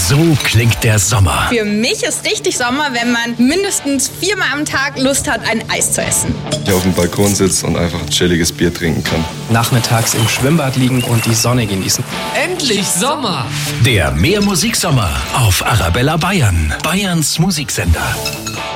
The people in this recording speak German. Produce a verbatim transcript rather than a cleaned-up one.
So klingt der Sommer. Für mich ist richtig Sommer, wenn man mindestens viermal am Tag Lust hat, ein Eis zu essen. Der auf dem Balkon sitzt und einfach ein chilliges Bier trinken kann. Nachmittags im Schwimmbad liegen und die Sonne genießen. Endlich Sommer! Der Mehr Musiksommer auf Arabella Bayern, Bayerns Musiksender.